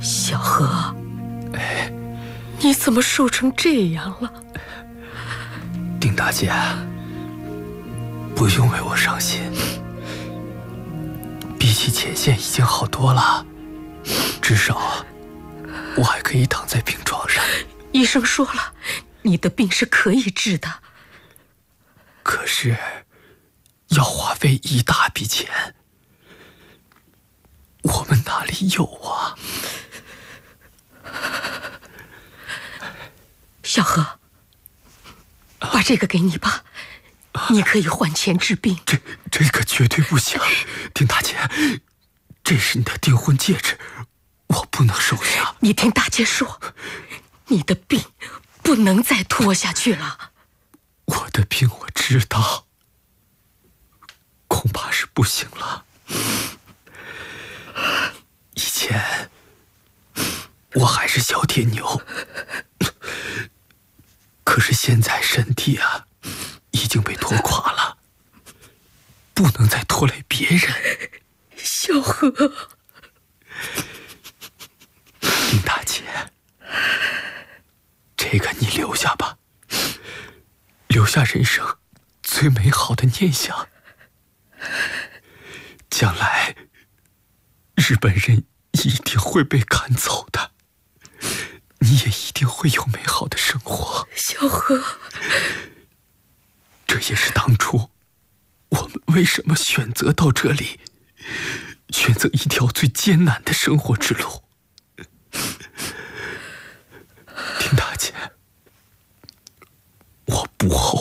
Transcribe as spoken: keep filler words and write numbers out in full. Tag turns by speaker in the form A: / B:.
A: 小何，
B: 哎，
A: 你怎么瘦成这样了？
B: 丁大姐，不用为我伤心，比起前线已经好多了，至少我还可以躺在病床上。
A: 医生说了，你的病是可以治的。
B: 可是要花费一大笔钱，我们哪里有啊？
A: 小何，把这个给你吧，你可以换钱治病。
B: 这这个绝对不行，丁大姐，这是你的订婚戒指，我不能收下。
A: 你听大姐说，你的病不能再拖下去了。
B: 我的病我知道，恐怕是不行了。以前我还是小铁牛，可是现在身体啊已经被拖垮了，不能再拖累别人。
A: 小何，
B: 丁大姐，这个你留下吧，留下人生最美好的念想。将来日本人一定会被赶走的，你也一定会有美好的生活。
A: 小何，
B: 这也是当初我们为什么选择到这里，选择一条最艰难的生活之路。丁大姐，我不后